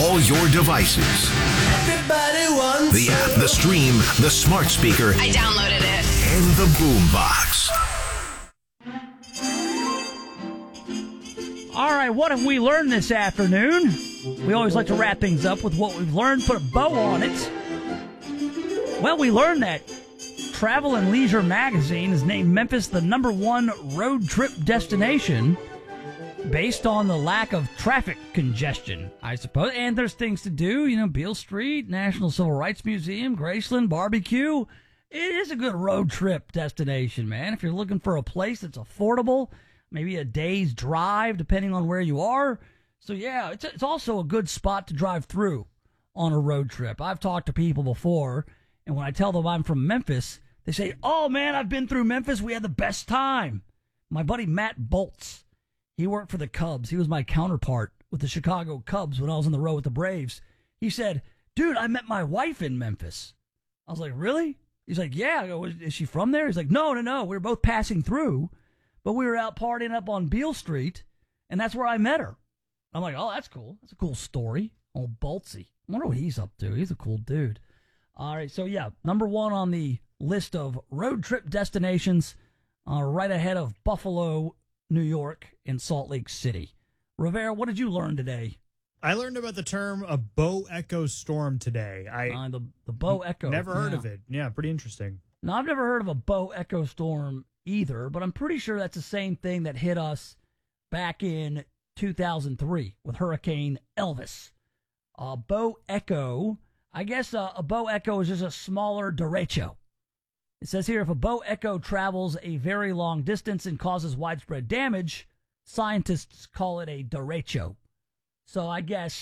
all your devices. Everybody wants The app, the stream, the smart speaker, I downloaded it. and the boombox. All right, what have we learned this afternoon? We always like to wrap things up with what we've learned, put a bow on it. Well, we learned that Travel and Leisure magazine has named Memphis the #1 road trip destination based on the lack of traffic congestion, I suppose. And there's things to do, Beale Street, National Civil Rights Museum, Graceland, barbecue. It is a good road trip destination, man. If you're looking for a place that's affordable, maybe a day's drive, depending on where you are. So, yeah, it's also a good spot to drive through on a road trip. I've talked to people before, and when I tell them I'm from Memphis, they say, oh, man, I've been through Memphis. We had the best time. My buddy Matt Bolts, he worked for the Cubs. He was my counterpart with the Chicago Cubs when I was on the road with the Braves. He said, dude, I met my wife in Memphis. I was like, really? He's like, yeah. I go, is she from there? He's like, no. We were both passing through, but we were out partying up on Beale Street, and that's where I met her. I'm like, oh, that's cool. That's a cool story. Old Boltsy. I wonder what he's up to. He's a cool dude. All right, so yeah, #1 on the list of road trip destinations, right ahead of Buffalo, New York, and Salt Lake City. Rivera, what did you learn today? I learned about the term a bow echo storm today. The bow echo. Never heard of it. Yeah, pretty interesting. No, I've never heard of a bow echo storm either, but I'm pretty sure that's the same thing that hit us back in 2003 with Hurricane Elvis. Bow echo, I guess a bow echo is just a smaller derecho. It says here, if a bow echo travels a very long distance and causes widespread damage, scientists call it a derecho. So I guess